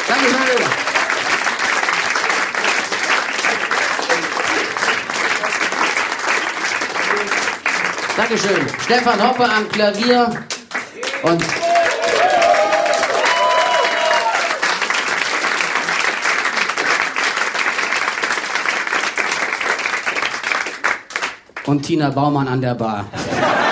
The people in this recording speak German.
Dankeschön, Leber. Dankeschön. Stefan Hoppe am Klavier und Tina Baumann an der Bar.